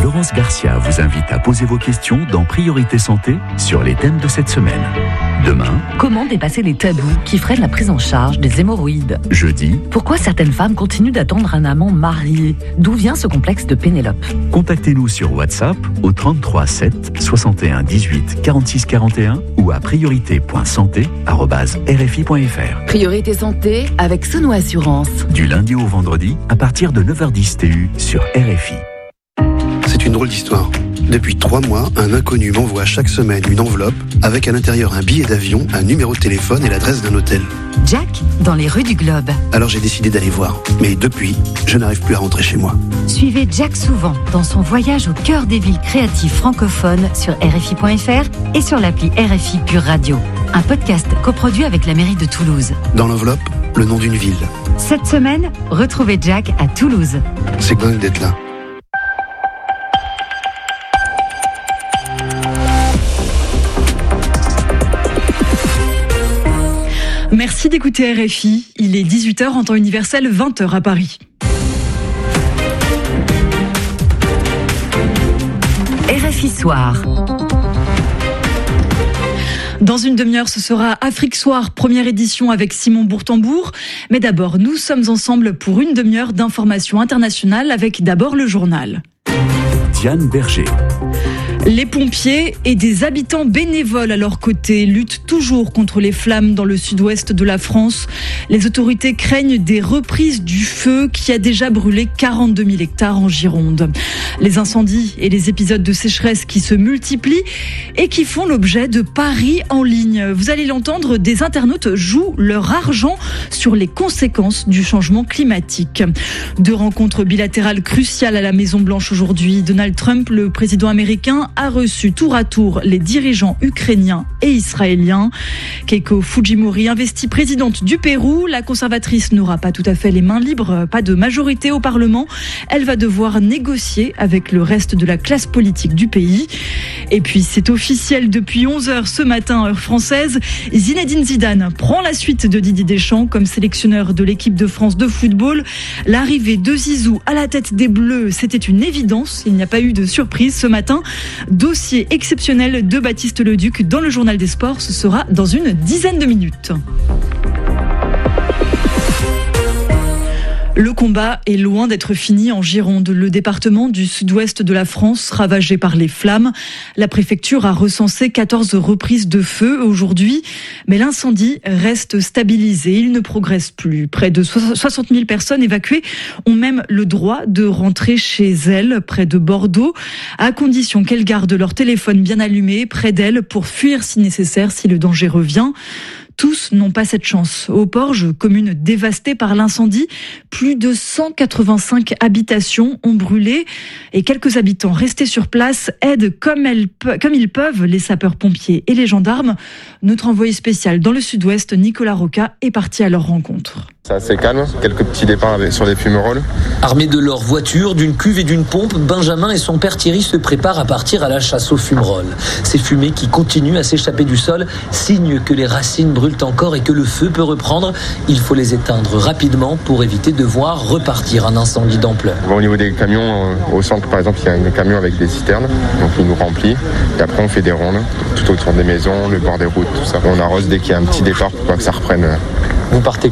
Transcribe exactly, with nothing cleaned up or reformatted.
Laurence Garcia vous invite à poser vos questions dans Priorité Santé sur les thèmes de cette semaine. Demain, comment dépasser les tabous qui freinent la prise en charge des hémorroïdes? Jeudi, pourquoi certaines femmes continuent d'attendre un amant marié? D'où vient ce complexe de Pénélope? Contactez-nous sur WhatsApp au trente-trois sept soixante et un dix-huit quarante-six quarante et un ou à priorité point santé arobase r f i point f r. Priorité Santé avec Sono Assurance. Du lundi au vendredi à partir de neuf heures dix T U sur R F I. C'est une drôle d'histoire. Depuis trois mois, un inconnu m'envoie chaque semaine une enveloppe avec à l'intérieur un billet d'avion, un numéro de téléphone et l'adresse d'un hôtel. Jack, dans les rues du Globe. Alors j'ai décidé d'aller voir. Mais depuis, je n'arrive plus à rentrer chez moi. Suivez Jack souvent dans son voyage au cœur des villes créatives francophones sur R F I point F R et sur l'appli R F I Pure Radio. Un podcast coproduit avec la mairie de Toulouse. Dans l'enveloppe, le nom d'une ville. Cette semaine, retrouvez Jack à Toulouse. C'est dingue d'être là. Merci d'écouter R F I. Il est dix-huit heures en temps universel, vingt heures à Paris. R F I Soir. Dans une demi-heure, ce sera Afrique Soir, première édition avec Simon Bourtambour. Mais d'abord, nous sommes ensemble pour une demi-heure d'information internationale avec d'abord le journal. Diane Berger. Les pompiers et des habitants bénévoles à leur côté luttent toujours contre les flammes dans le sud-ouest de la France. Les autorités craignent des reprises du feu qui a déjà brûlé quarante-deux mille hectares en Gironde. Les incendies et les épisodes de sécheresse qui se multiplient et qui font l'objet de paris en ligne. Vous allez l'entendre, des internautes jouent leur argent sur les conséquences du changement climatique. Deux rencontres bilatérales cruciales à la Maison-Blanche aujourd'hui. Donald Trump, le président américain, a reçu tour à tour les dirigeants ukrainiens et israéliens. Keiko Fujimori, investie présidente du Pérou, la conservatrice n'aura pas tout à fait les mains libres, pas de majorité au Parlement. Elle va devoir négocier avec le reste de la classe politique du pays. Et puis c'est officiel depuis onze heures ce matin, heure française, Zinedine Zidane prend la suite de Didier Deschamps comme sélectionneur de l'équipe de France de football. L'arrivée de Zizou à la tête des Bleus, c'était une évidence. Il n'y a pas eu de surprise ce matin. Dossier exceptionnel de Baptiste Leduc dans le journal des sports, ce sera dans une dizaine de minutes. Le combat est loin d'être fini en Gironde, le département du sud-ouest de la France ravagé par les flammes. La préfecture a recensé quatorze reprises de feu aujourd'hui, mais l'incendie reste stabilisé, il ne progresse plus. Près de soixante mille personnes évacuées ont même le droit de rentrer chez elles, près de Bordeaux, à condition qu'elles gardent leur téléphone bien allumé près d'elles pour fuir si nécessaire, si le danger revient. Tous n'ont pas cette chance. Au Porge, commune dévastée par l'incendie, plus de cent quatre-vingt-cinq habitations ont brûlé et quelques habitants restés sur place aident comme, elles, comme ils peuvent les sapeurs-pompiers et les gendarmes. Notre envoyé spécial dans le sud-ouest, Nicolas Roca, est parti à leur rencontre. C'est assez calme, quelques petits départs sur les fumerolles. Armés de leur voiture, d'une cuve et d'une pompe, Benjamin et son père Thierry se préparent à partir à la chasse aux fumerolles. Ces fumées qui continuent à s'échapper du sol signent que les racines brûlent encore et que le feu peut reprendre. Il faut les éteindre rapidement pour éviter de voir repartir un incendie d'ampleur. Bon, au niveau des camions, au centre par exemple, il y a un camion avec des citernes, donc il nous remplit. Et après on fait des rondes tout autour des maisons, le bord des routes, tout ça. On arrose dès qu'il y a un petit départ pour pas que ça reprenne. Vous partez